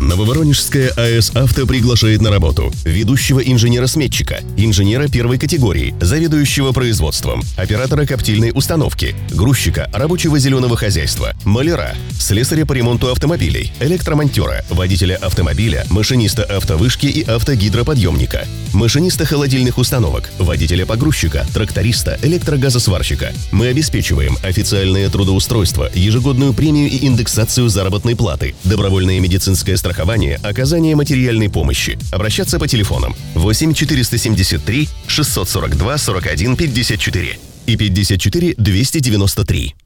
Нововоронежская АЭС «Авто» приглашает на работу ведущего инженера-сметчика, инженера первой категории, заведующего производством, оператора коптильной установки, грузчика рабочего зеленого хозяйства, маляра, слесаря по ремонту автомобилей, электромонтера, водителя автомобиля, машиниста автовышки и автогидроподъемника, машиниста холодильных установок, водителя погрузчика, тракториста, электрогазосварщика. Мы обеспечиваем официальное трудоустройство, ежегодную премию и индексацию заработной платы, добровольное медицинское страхование, оказание материальной помощи. Обращаться по телефонам 8 473 642 41 54 и 54 293.